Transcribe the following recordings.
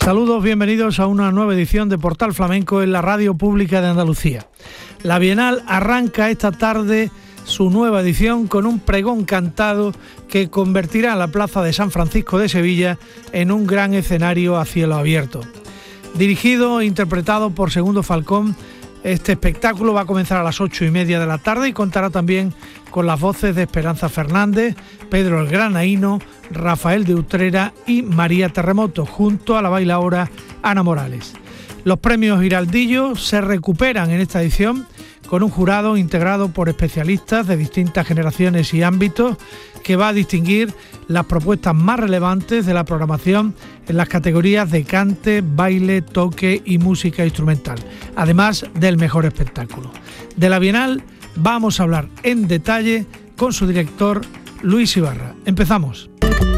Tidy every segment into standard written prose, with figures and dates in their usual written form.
Saludos, bienvenidos a una nueva edición de Portal Flamenco en la Radio Pública de Andalucía. La Bienal arranca esta tarde su nueva edición con un pregón cantado que convertirá la Plaza de San Francisco de Sevilla en un gran escenario a cielo abierto. Dirigido e interpretado por Segundo Falcón, este espectáculo va a comenzar a las 8:30 de la tarde y contará también con las voces de Esperanza Fernández, Pedro el Granaíno, Rafael de Utrera y María Terremoto, junto a la bailaora Ana Morales. Los premios Giraldillo se recuperan en esta edición con un jurado integrado por especialistas de distintas generaciones y ámbitos que va a distinguir las propuestas más relevantes de la programación en las categorías de cante, baile, toque y música instrumental, además del mejor espectáculo. De la Bienal vamos a hablar en detalle con su director Luis Ibarra. Empezamos.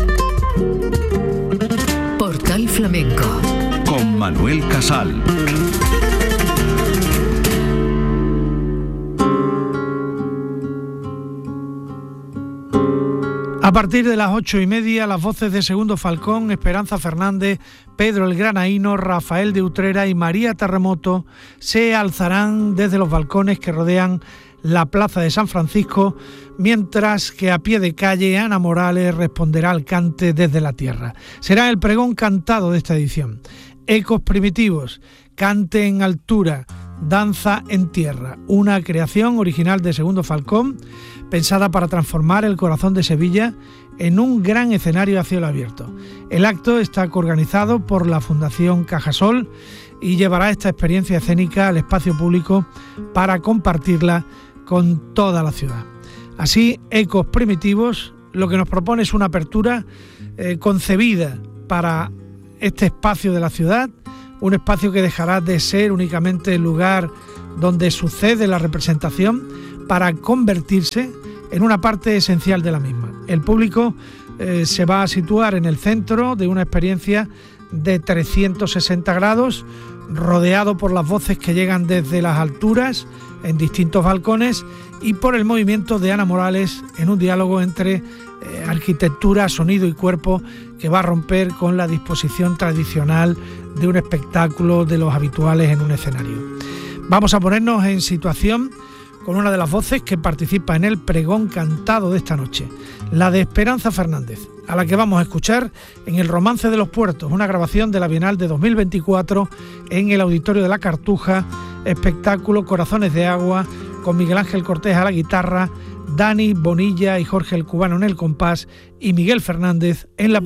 Portal Flamenco con Manuel Casal. A partir de las 8:30, las voces de Segundo Falcón, Esperanza Fernández, Pedro el Granaíno, Rafael de Utrera y María Terremoto se alzarán desde los balcones que rodean la Plaza de San Francisco, mientras que a pie de calle Ana Morales responderá al cante desde la tierra. Será el pregón cantado de esta edición. Ecos primitivos, cante en altura, danza en tierra, una creación original de Segundo Falcón, pensada para transformar el corazón de Sevilla en un gran escenario a cielo abierto. El acto está coorganizado por la Fundación Cajasol y llevará esta experiencia escénica al espacio público para compartirla con toda la ciudad. Así, Ecos Primitivos lo que nos propone es una apertura concebida para este espacio de la ciudad, un espacio que dejará de ser únicamente el lugar donde sucede la representación para convertirse en una parte esencial de la misma. El público se va a situar en el centro de una experiencia de 360 grados, rodeado por las voces que llegan desde las alturas, en distintos balcones, y por el movimiento de Ana Morales en un diálogo entre arquitectura, sonido y cuerpo que va a romper con la disposición tradicional de un espectáculo de los habituales en un escenario. Vamos a ponernos en situación con una de las voces que participa en el pregón cantado de esta noche, la de Esperanza Fernández, a la que vamos a escuchar en El Romance de los Puertos, una grabación de la Bienal de 2024 en el Auditorio de la Cartuja, espectáculo Corazones de Agua, con Miguel Ángel Cortés a la guitarra, Dani Bonilla y Jorge el Cubano en el compás y Miguel Fernández en la